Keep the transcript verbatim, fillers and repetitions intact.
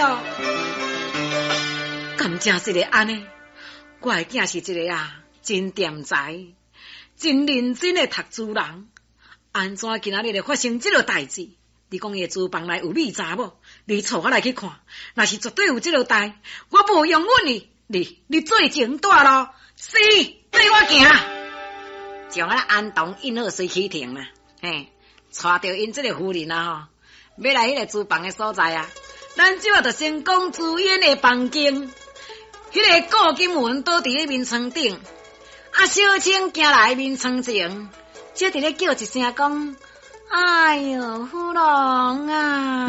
哦。感情是个安尼，我的囝是一个啊，真掂才、真认真的读书人。安怎今仔日会发生这个代志？你讲伊厨房内有米查某，你带我来去看。若是绝对有这个代，我无容忍你，你你最前大咯，是对我行。将啊安东印好随起停啦，嘿，带着因这个夫人啊吼，要来迄个厨房的所在啊。咱即话就先讲主演的房间，迄、个顾金文倒伫咧面床顶，啊小青行来面床前，只伫咧叫一声讲：“哎哟，芙蓉啊！”